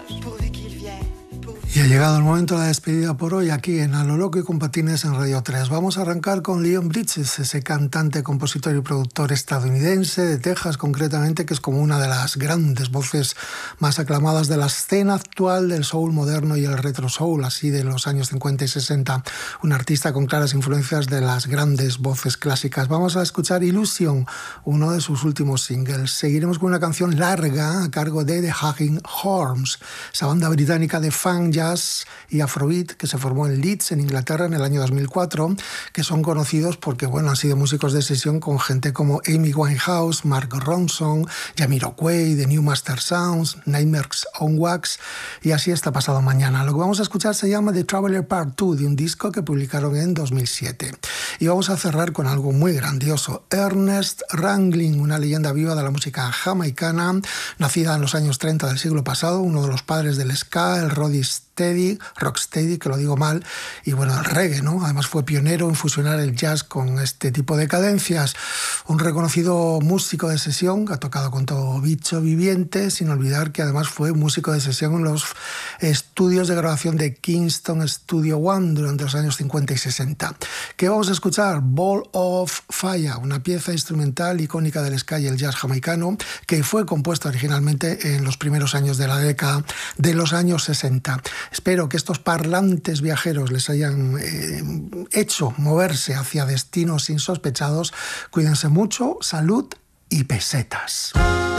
Y ha llegado el momento de la despedida por hoy aquí en A lo Loco y con Patines en Radio 3. Vamos a arrancar con Leon Bridges, ese cantante, compositor y productor estadounidense de Texas concretamente, que es como una de las grandes voces más aclamadas de la escena actual del soul moderno y el retro soul, así de los años 50 y 60. Un artista con claras influencias de las grandes voces clásicas. Vamos a escuchar Illusion, uno de sus últimos singles. Seguiremos con una canción larga a cargo de The Hacking Horns, esa banda británica de funk, jazz y afrobeat que se formó en Leeds, en Inglaterra, en el año 2004, que son conocidos porque han sido músicos de sesión con gente como Amy Winehouse, Mark Ronson, Jamiroquai, The New Master Sounds, Nightmares on Wax, y así hasta pasado mañana. Lo que vamos a escuchar se llama The Traveler Part 2, de un disco que publicaron en 2007. Y vamos a cerrar con algo muy grandioso. Ernest Ranglin, una leyenda viva de la música jamaicana, nacida en los años 30 del siglo pasado, uno de los padres del ska, el rocksteady, que lo digo mal, y el reggae, ¿no? Además fue pionero en fusionar el jazz con este tipo de cadencias. Un reconocido músico de sesión que ha tocado con todo bicho viviente, sin olvidar que además fue músico de sesión en los estudios de grabación de Kingston Studio One durante los años 50 y 60. ¿Qué vamos a escuchar? Ball of Fire, una pieza instrumental icónica del ska y el jazz jamaicano que fue compuesta originalmente en los primeros años de la década de los años 60. Espero que estos parlantes viajeros les hayan hecho moverse hacia destinos insospechados. Cuídense mucho, salud y pesetas.